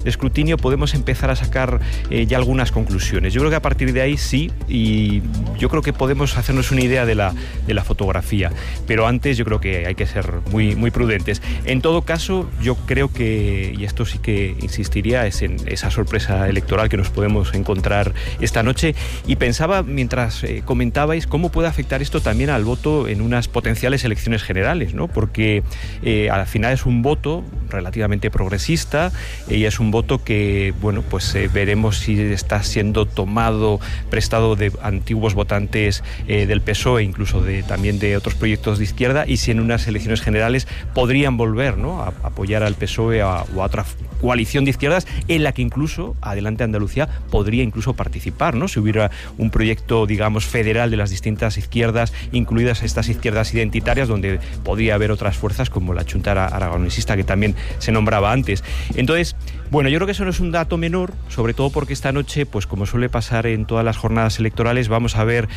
escrutinio podemos empezar a sacar ya algunas conclusiones. Yo creo que a partir de ahí sí, y yo creo que podemos hacernos una idea de la fotografía, pero antes yo creo que hay que ser muy, muy prudentes. En todo caso, yo creo que, y esto sí que insistiría, es en esa sorpresa electoral que nos podemos encontrar esta noche, y pensaba mientras comentabais cómo puede afectar esto también al voto en unas potenciales elecciones generales, ¿no? Porque al final es un voto relativamente progresista y es un voto que, bueno, pues veremos si está siendo prestado de antiguos votantes del PSOE, incluso también de otros proyectos de izquierda, y si en unas elecciones generales podrían volver, ¿no?, a apoyar al PSOE o a otra coalición de izquierdas en la que incluso Adelante Andalucía podría incluso participar, ¿no?, si hubiera un proyecto, digamos, federal de las distintas izquierdas, incluidas estas izquierdas identitarias, donde podría haber otras fuerzas como la Chunta Aragonesista, que también se nombraba antes. Entonces, bueno, yo creo que eso no es un dato menor, sobre todo porque esta noche, pues como suele pasar en todas las jornadas electorales, vamos a ver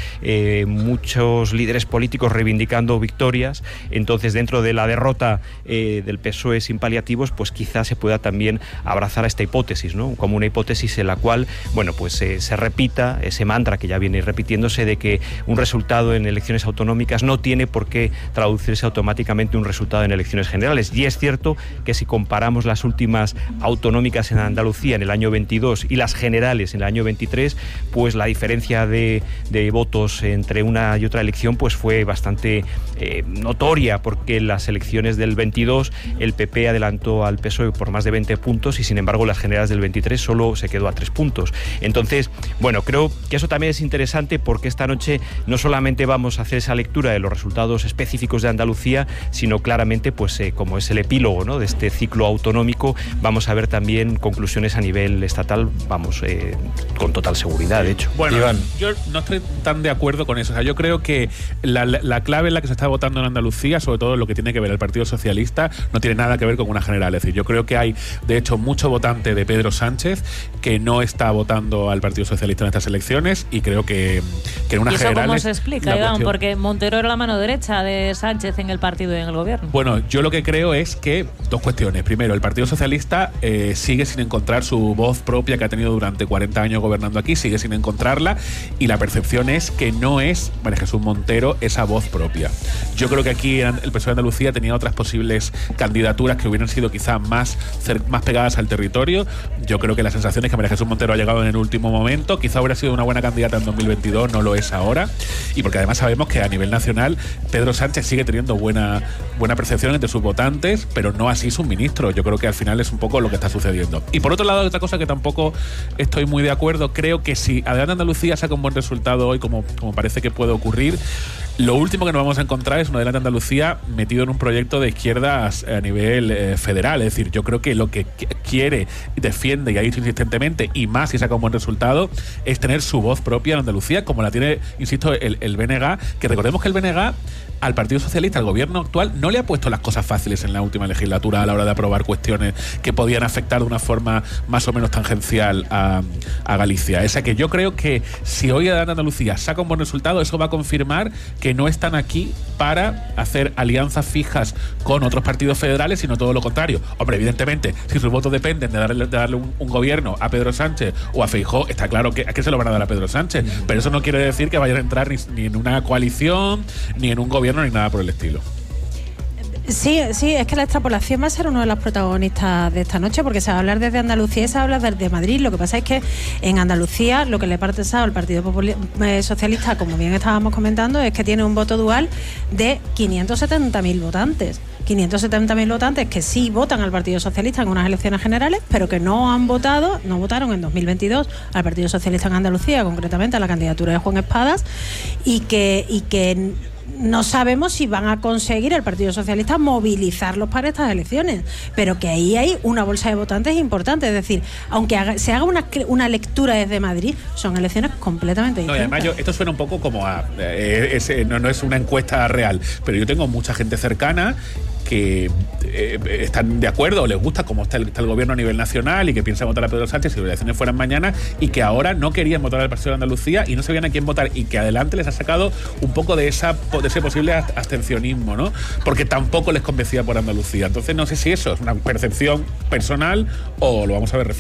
muchos líderes políticos reivindicando victorias. Entonces, dentro de la derrota del PSOE sin paliativos, pues quizás se pueda también abrazar a esta hipótesis, ¿no?, como una hipótesis en la cual, bueno, pues se repita ese mantra que ya viene repitiéndose de que un resultado en elecciones autonómicas no tiene por qué traducirse automáticamente un resultado en elecciones generales. Y es cierto que si comparamos las últimas autonómicas en Andalucía en el año 22 y las generales en el año 23, pues la diferencia de votos entre una y otra elección pues fue bastante notoria, porque en las elecciones del 22 el PP adelantó al PSOE por más de 20 puntos y sin embargo las generales del 23 solo se quedó a 3 puntos. Entonces, bueno, creo que eso también es interesante, porque esta noche no solamente vamos a hacer esa lectura de los resultados específicos de Andalucía, sino claramente, pues como es el epílogo, ¿no?, de este ciclo autonómico, vamos a ver también conclusiones a nivel estatal, vamos, con total seguridad, de hecho. Bueno, Iván, yo no estoy tan de acuerdo con eso. O sea, yo creo que la clave en la que se está votando en Andalucía, sobre todo lo que tiene que ver el Partido Socialista, no tiene nada que ver con una general. Es decir, yo creo que hay, de hecho, mucho votante de Pedro Sánchez que no está votando al Partido Socialista en estas elecciones, y creo que en una general... ¿Y eso cómo se explica, Iván? Porque Montero era la mano derecha de Sánchez en el partido y en el gobierno. Bueno, yo lo que creo es que dos cuestiones. Primero, el Partido Socialista sigue sin encontrar su voz propia que ha tenido durante 40 años gobernando aquí, sigue sin encontrarla, y la percepción es que no es María Jesús Montero esa voz propia. Yo creo que aquí el PSOE de Andalucía tenía otras posibles candidaturas que hubieran sido quizás más pegadas al territorio. Yo creo que la sensación es que María Jesús Montero ha llegado en el último momento, quizá hubiera sido una buena candidata en 2022, no lo es ahora, y porque además sabemos que a nivel nacional Pedro Sánchez sigue teniendo buena percepción entre sus votantes, pero no así sus ministros. Yo creo que al final es un poco lo que está sucediendo. Y por otro lado, otra cosa que tampoco estoy muy de acuerdo, creo que si Adelante Andalucía saca un buen resultado hoy, como parece que puede ocurrir, lo último que nos vamos a encontrar es un Adelante Andalucía metido en un proyecto de izquierdas a nivel federal. Es decir, yo creo que lo que quiere, defiende y ha dicho insistentemente, y más si saca un buen resultado, es tener su voz propia en Andalucía, como la tiene, insisto, el BNG, que recordemos que el BNG al Partido Socialista, al gobierno actual, no le ha puesto las cosas fáciles en la última legislatura a la hora de aprobar cuestiones que podían afectar de una forma más o menos tangencial a Galicia. Esa que yo creo que si hoy Andalucía saca un buen resultado, eso va a confirmar que no están aquí para hacer alianzas fijas con otros partidos federales, sino todo lo contrario. Hombre, evidentemente, si sus votos dependen de darle un gobierno a Pedro Sánchez o a Feijóo, está claro que se lo van a dar a Pedro Sánchez, pero eso no quiere decir que vayan a entrar ni en una coalición, ni en un gobierno, ni nada por el estilo. Sí, es que la extrapolación va a ser uno de los protagonistas de esta noche, porque se va a hablar desde Andalucía y se va a hablar desde Madrid. Lo que pasa es que en Andalucía lo que le ha pasado al Partido Socialista, como bien estábamos comentando, es que tiene un voto dual de 570.000 votantes. 570.000 votantes que sí votan al Partido Socialista en unas elecciones generales, pero que no votaron en 2022 al Partido Socialista en Andalucía, concretamente a la candidatura de Juan Espadas, y que no sabemos si van a conseguir el Partido Socialista movilizarlos para estas elecciones, pero que ahí hay una bolsa de votantes importante. Es decir, aunque se haga una lectura desde Madrid, son elecciones completamente distintas. No, y además esto suena un poco como no es una encuesta real, pero yo tengo mucha gente cercana que están de acuerdo o les gusta cómo está el gobierno a nivel nacional y que piensan votar a Pedro Sánchez si las elecciones fueran mañana, y que ahora no querían votar al Partido de Andalucía y no sabían a quién votar, y que Adelante les ha sacado un poco de ese posible abstencionismo, ¿no? Porque tampoco les convencía por Andalucía. Entonces no sé si eso es una percepción personal o lo vamos a ver reflejado.